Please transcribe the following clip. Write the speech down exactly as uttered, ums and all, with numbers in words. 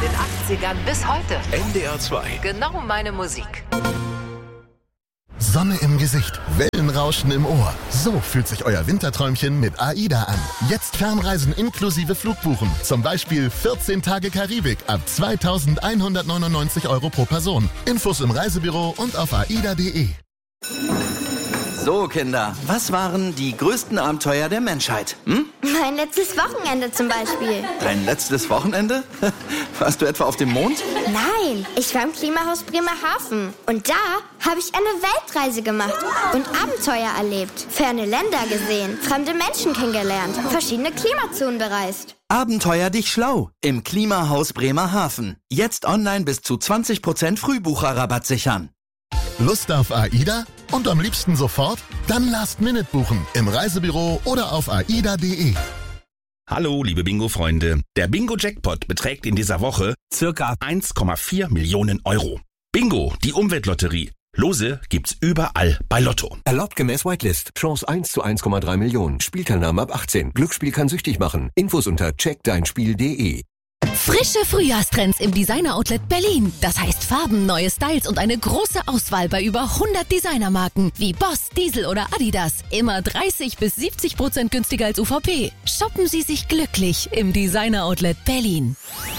den achtzigern bis heute. N D R zwei. Genau meine Musik. Sonne im Gesicht, Wellenrauschen im Ohr. So fühlt sich euer Winterträumchen mit AIDA an. Jetzt Fernreisen inklusive Flugbuchen. Zum Beispiel vierzehn Tage Karibik ab zweitausendeinhundertneunundneunzig Euro pro Person. Infos im Reisebüro und auf aida punkt de. So, Kinder, was waren die größten Abenteuer der Menschheit? Hm? Mein letztes Wochenende zum Beispiel. Dein letztes Wochenende? Warst du etwa auf dem Mond? Nein, ich war im Klimahaus Bremerhaven. Und da habe ich eine Weltreise gemacht und Abenteuer erlebt. Ferne Länder gesehen, fremde Menschen kennengelernt, verschiedene Klimazonen bereist. Abenteuer dich schlau im Klimahaus Bremerhaven. Jetzt online bis zu zwanzig Prozent Frühbucherrabatt sichern. Lust auf AIDA? Und am liebsten sofort? Dann Last Minute buchen im Reisebüro oder auf aida punkt de. Hallo, liebe Bingo-Freunde. Der Bingo-Jackpot beträgt in dieser Woche circa eins Komma vier Millionen Euro. Bingo, die Umweltlotterie. Lose gibt's überall bei Lotto. Erlaubt gemäß Whitelist. Chance eins zu eins Komma drei Millionen. Spielteilnahme ab achtzehn. Glücksspiel kann süchtig machen. Infos unter check dein spiel punkt de. Frische Frühjahrstrends im Designer-Outlet Berlin. Das heißt Farben, neue Styles und eine große Auswahl bei über hundert Designermarken wie Boss, Diesel oder Adidas. Immer dreißig bis siebzig Prozent günstiger als U V P. Shoppen Sie sich glücklich im Designer-Outlet Berlin.